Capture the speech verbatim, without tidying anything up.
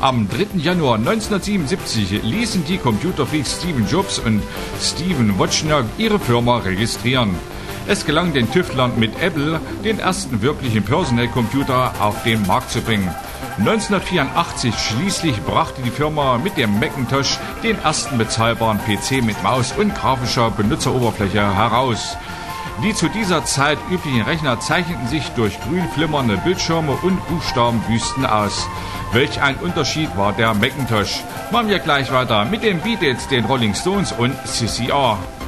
Am dritten Januar neunzehnhundertsiebenundsiebzig ließen die Computerfreaks Steve Jobs und Steve Wozniak ihre Firma registrieren. Es gelang den Tüftlern mit Apple, den ersten wirklichen Personal-Computer auf den Markt zu bringen. neunzehnhundertvierundachtzig schließlich brachte die Firma mit dem Macintosh den ersten bezahlbaren P C mit Maus und grafischer Benutzeroberfläche heraus. Die zu dieser Zeit üblichen Rechner zeichneten sich durch grün flimmernde Bildschirme und Buchstabenwüsten aus. Welch ein Unterschied war der Macintosh. Machen wir gleich weiter mit den Beatles, den Rolling Stones und C C R.